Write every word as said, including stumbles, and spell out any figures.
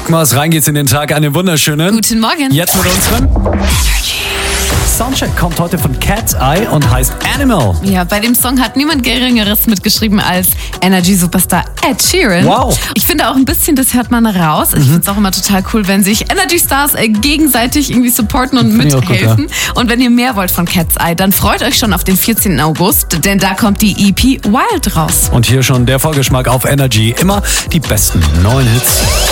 Rocken wir's, rein geht's in den Tag. Einen wunderschönen. Guten Morgen. Jetzt mit unseren Soundcheck kommt heute von Cat's Eye und heißt Animal. Ja, bei dem Song hat niemand Geringeres mitgeschrieben als Energy-Superstar Ed Sheeran. Wow. Ich finde auch ein bisschen, das hört man raus. Ich finde es auch immer total cool, wenn sich Energy-Stars äh, gegenseitig irgendwie supporten und Find ich auch gut, mithelfen. Und wenn ihr mehr wollt von Cat's Eye, dann freut euch schon auf den vierzehnten August, denn da kommt die E P Wild raus. Und hier schon der Vorgeschmack auf Energy. Immer die besten neuen Hits.